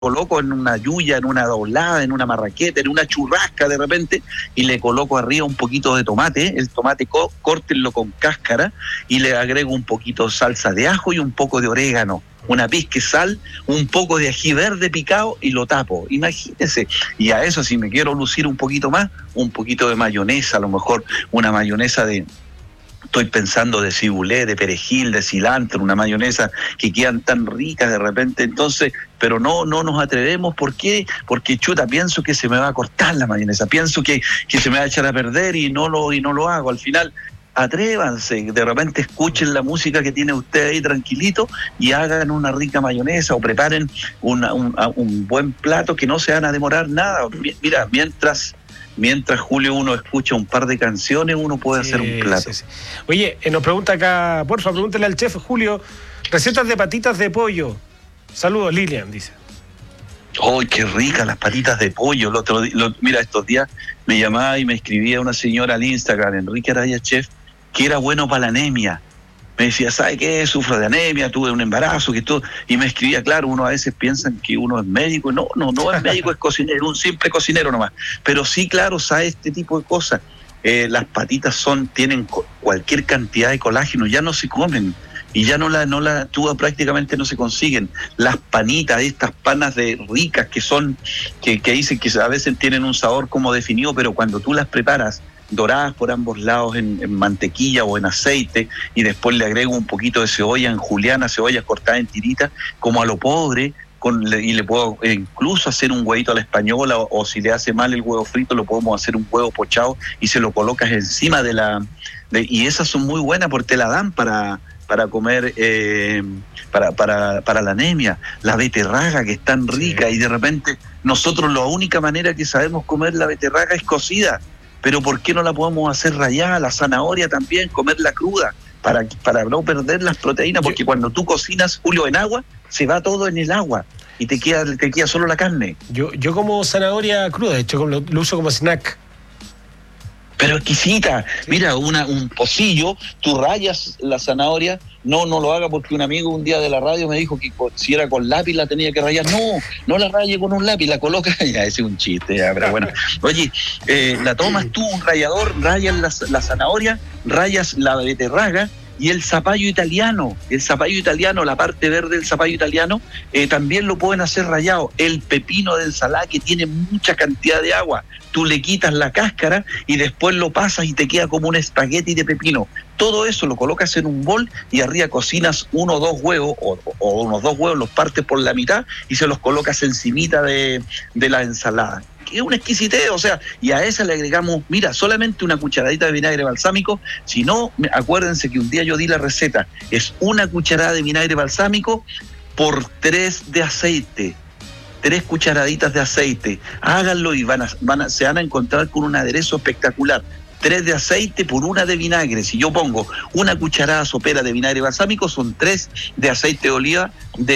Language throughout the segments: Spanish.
coloco en una yuya, en una doblada, en una marraqueta, en una churrasca de repente, y le coloco arriba un poquito de tomate. El tomate córtenlo con cáscara y le agrego un poquito de salsa de ajo y un poco de orégano, una pizca de sal, un poco de ají verde picado y lo tapo. Imagínense. Y a eso, si me quiero lucir un poquito más, un poquito de mayonesa, a lo mejor una mayonesa estoy pensando de cibulé, de perejil, de cilantro, una mayonesa que quedan tan ricas de repente. Entonces, pero no nos atrevemos. ¿Por qué? Porque chuta, pienso que se me va a cortar la mayonesa, pienso que se me va a echar a perder y no lo hago. Al final, atrévanse, de repente escuchen la música que tiene usted ahí tranquilito y hagan una rica mayonesa o preparen un buen plato que no se van a demorar nada. Mira, mientras Julio uno escucha un par de canciones, uno puede hacer un plato. Sí. Oye, nos pregunta acá, porfa, pregúntale al chef Julio, recetas de patitas de pollo. Saludos, Lilian, dice. ¡Ay, qué ricas las patitas de pollo! Mira, estos días me llamaba y me escribía una señora al Instagram, Enrique Araya Chef, que era bueno para la anemia. Me decía, ¿sabe qué? Sufro de anemia, tuve un embarazo, que todo. Y me escribía, claro, uno a veces piensa que uno es médico. No es médico, es cocinero, un simple cocinero nomás. Pero sí, claro, sabe este tipo de cosas. Las patitas tienen cualquier cantidad de colágeno, ya no se comen. Y ya tú prácticamente no se consiguen. Las panitas, estas panas ricas que dicen que a veces tienen un sabor como definido, pero cuando tú las preparas, doradas por ambos lados en mantequilla o en aceite, y después le agrego un poquito de cebolla en juliana, cebolla cortada en tiritas, como a lo podre, y le puedo incluso hacer un huevito a la española, o si le hace mal el huevo frito, lo podemos hacer un huevo pochado y se lo colocas encima y esas son muy buenas porque te la dan para comer, para la anemia. La beterraga, que es tan rica, y de repente nosotros la única manera que sabemos comer la beterraga es cocida. Pero ¿por qué no la podemos hacer rallada? La zanahoria también, comerla cruda, para no perder las proteínas, porque cuando tú cocinas, Julio, en agua, se va todo en el agua y te queda solo la carne. Yo como zanahoria cruda, de hecho lo uso como snack. Pero exquisita. Sí. Mira, un pocillo, tú rayas la zanahoria. No lo haga, porque un amigo un día de la radio me dijo que si era con lápiz la tenía que rayar. No la raye con un lápiz, la coloca. Ya, ese es un chiste, ya, pero bueno. Oye, la tomas tú, un rallador, rayas la zanahoria, rayas la beterraga, y el zapallo italiano, la parte verde del zapallo italiano, también lo pueden hacer rallado. El pepino de ensalada, que tiene mucha cantidad de agua, tú le quitas la cáscara y después lo pasas y te queda como un espagueti de pepino. Todo eso lo colocas en un bol y arriba cocinas 1 o 2 huevos, o unos 2 huevos, los partes por la mitad y se los colocas encimita de la ensalada. Es una exquisitez, o sea, y a esa le agregamos, mira, solamente una cucharadita de vinagre balsámico. Si no, acuérdense que un día yo di la receta, es 1 cucharada de vinagre balsámico por 3 de aceite, 3 cucharaditas de aceite. Háganlo y se van a encontrar con un aderezo espectacular. 3 de aceite por 1 de vinagre. Si yo pongo 1 cucharada sopera de vinagre balsámico, son 3 de aceite de oliva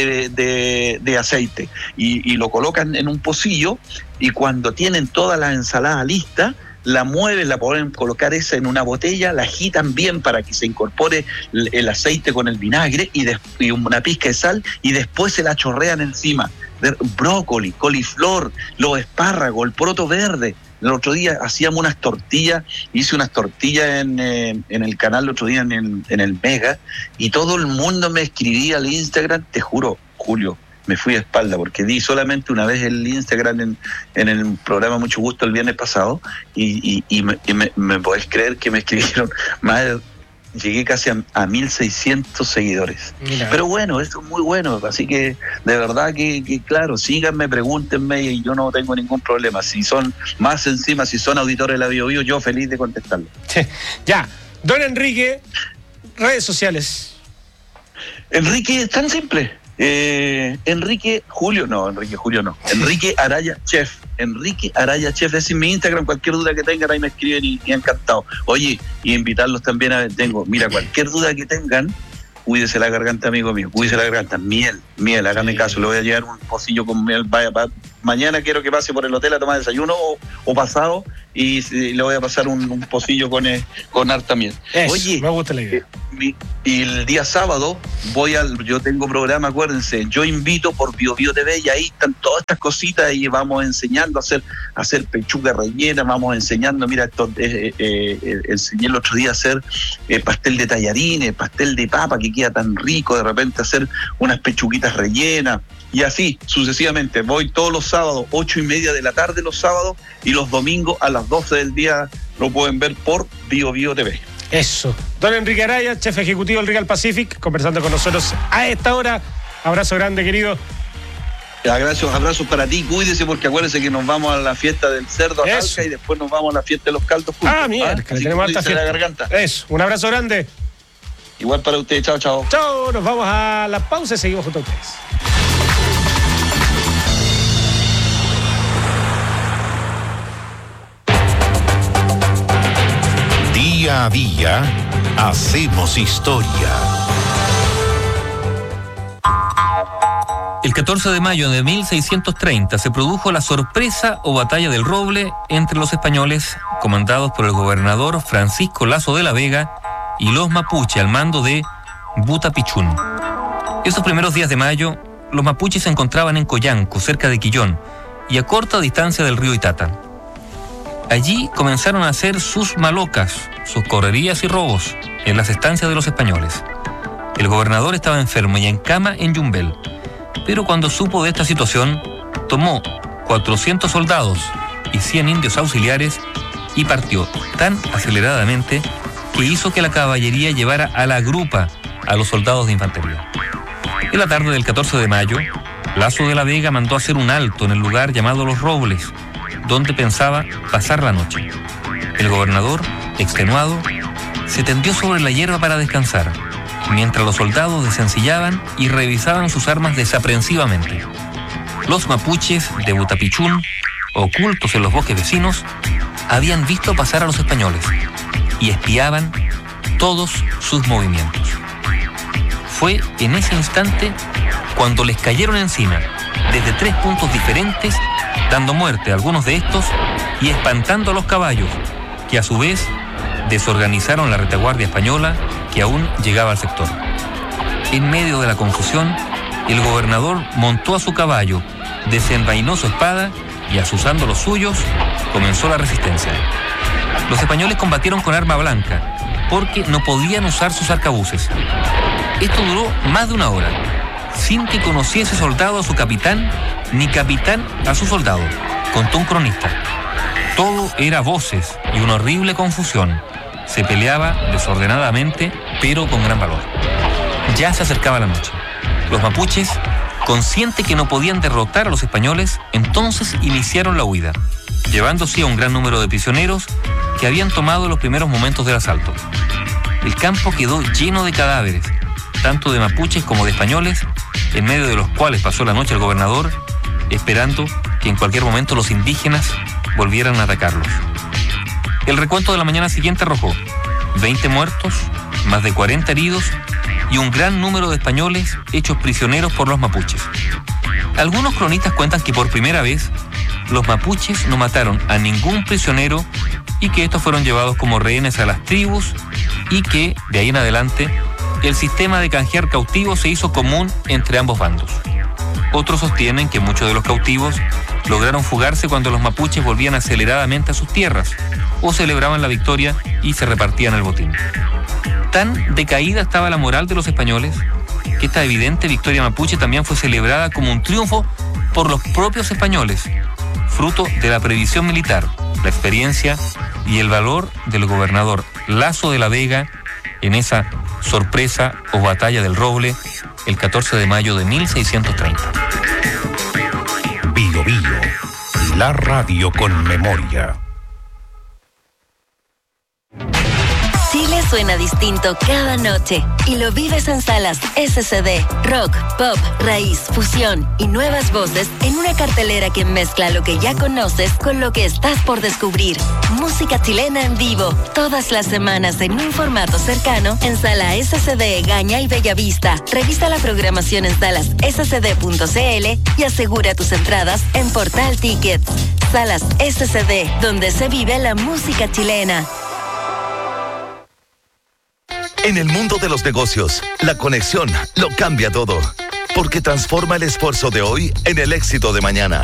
de aceite. Y lo colocan en un pocillo, y cuando tienen toda la ensalada lista, la mueven, la pueden colocar esa en una botella, la agitan bien para que se incorpore el aceite con el vinagre y una pizca de sal, y después se la chorrean encima. Brócoli, coliflor, los espárragos, el poroto verde. El otro día hacíamos unas tortillas, hice unas tortillas en el canal el otro día en el Mega, y todo el mundo me escribía al Instagram. Te juro, Julio, me fui a espalda porque di solamente una vez el Instagram en el programa Mucho Gusto el viernes pasado, y me podés creer que me escribieron más. Llegué casi a 1.600 seguidores. Mira. Pero bueno, esto es muy bueno, así que de verdad que claro, síganme, pregúntenme, y yo no tengo ningún problema. Si son más encima, si son auditores de la Bio Bio, yo feliz de contestarlo. Ya, don Enrique, redes sociales. Enrique, es tan simple. Enrique Julio no. Enrique Araya Chef. Enrique Araya Chef, ese es mi Instagram. Cualquier duda que tengan, ahí me escriben y encantado. Oye, y invitarlos también mira, cualquier duda que tengan, cuídese la garganta, amigo mío, cuídese la garganta. Miel, hágame caso, le voy a llevar un pocillo con miel, vaya mañana quiero que pase por el hotel a tomar desayuno o pasado, y le voy a pasar un pocillo con harta miel. Oye, me gusta la idea. Y el día sábado yo tengo programa, acuérdense, yo invito por BioBio TV, y ahí están todas estas cositas, y vamos enseñando a hacer pechuga rellena, vamos enseñando, mira, enseñé el otro día a hacer pastel de tallarines, pastel de papa que queda tan rico, de repente hacer unas pechuguitas rellenas, y así sucesivamente. Voy todos los sábados, 8:30 de la tarde los sábados, y los domingos a las 12 del día lo pueden ver por BioBio TV. Eso. Don Enrique Araya, chef ejecutivo del Regal Pacific, conversando con nosotros a esta hora. Abrazo grande, querido. Abrazos para ti, cuídese, porque acuérdese que nos vamos a la fiesta del cerdo a Talca, y después nos vamos a la fiesta de los caldos juntos. Mierda, tenemos harta fiesta. La garganta. Eso, un abrazo grande. Igual para ustedes, chao, chao. Chao, nos vamos a la pausa y seguimos junto a ustedes. Día a día, hacemos historia. El 14 de mayo de 1630 se produjo la sorpresa o batalla del Roble entre los españoles, comandados por el gobernador Francisco Lazo de la Vega, y los mapuches al mando de Butapichún. Esos primeros días de mayo, los mapuches se encontraban en Coyanco, cerca de Quillón, y a corta distancia del río Itata. Allí comenzaron a hacer sus malocas, sus correrías y robos en las estancias de los españoles. El gobernador estaba enfermo y en cama en Yumbel, pero cuando supo de esta situación, tomó 400 soldados y 100 indios auxiliares y partió tan aceleradamente que hizo que la caballería llevara a la grupa a los soldados de infantería. En la tarde del 14 de mayo, Lazo de la Vega mandó hacer un alto en el lugar llamado Los Robles, donde pensaba pasar la noche. El gobernador, extenuado, se tendió sobre la hierba para descansar, mientras los soldados desencillaban y revisaban sus armas desaprensivamente. Los mapuches de Butapichún, ocultos en los bosques vecinos, habían visto pasar a los españoles y espiaban todos sus movimientos. Fue en ese instante cuando les cayeron encima, desde 3 puntos diferentes, dando muerte a algunos de estos y espantando a los caballos, que a su vez desorganizaron la retaguardia española que aún llegaba al sector. En medio de la confusión, el gobernador montó a su caballo, desenvainó su espada y, asusando los suyos, comenzó la resistencia. Los españoles combatieron con arma blanca porque no podían usar sus arcabuces. Esto duró más de 1 hora, sin que conociese soldado a su capitán, ni capitán a su soldado, contó un cronista. Todo era voces y una horrible confusión. Se peleaba desordenadamente, pero con gran valor. Ya se acercaba la noche. Los mapuches, conscientes que no podían derrotar a los españoles, entonces iniciaron la huida, llevándose a un gran número de prisioneros que habían tomado en los primeros momentos del asalto. El campo quedó lleno de cadáveres, tanto de mapuches como de españoles, en medio de los cuales pasó la noche el gobernador, esperando que en cualquier momento los indígenas volvieran a atacarlos. El recuento de la mañana siguiente arrojó 20 muertos, más de 40 heridos y un gran número de españoles hechos prisioneros por los mapuches. Algunos cronistas cuentan que por primera vez los mapuches no mataron a ningún prisionero y que estos fueron llevados como rehenes a las tribus y que, de ahí en adelante, el sistema de canjear cautivos se hizo común entre ambos bandos. Otros sostienen que muchos de los cautivos lograron fugarse cuando los mapuches volvían aceleradamente a sus tierras o celebraban la victoria y se repartían el botín. Tan decaída estaba la moral de los españoles que esta evidente victoria mapuche también fue celebrada como un triunfo por los propios españoles, fruto de la previsión militar, la experiencia y el valor del gobernador Lazo de la Vega en esa sorpresa o batalla del Roble el 14 de mayo de 1630. Bio Bio, la radio con memoria. Chile suena distinto cada noche y lo vives en salas SCD, rock, pop, raíz, fusión y nuevas voces en una cartelera que mezcla lo que ya conoces con lo que estás por descubrir. Música chilena en vivo, todas las semanas en un formato cercano en Sala SCD Gaña y Bellavista. Revisa la programación en salas scd.cl y asegura tus entradas en Portal Tickets. Salas SCD, donde se vive la música chilena. En el mundo de los negocios, la conexión lo cambia todo, porque transforma el esfuerzo de hoy en el éxito de mañana.